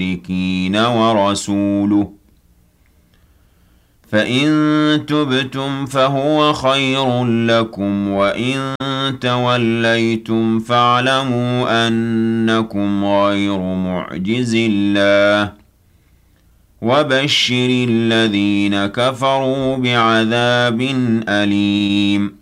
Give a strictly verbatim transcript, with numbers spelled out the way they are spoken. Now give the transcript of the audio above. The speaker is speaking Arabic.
المشركين ورسوله فإن تبتم فهو خير لكم وإن توليتم فاعلموا أنكم غير معجز الله وبشر الذين كفروا بعذاب أليم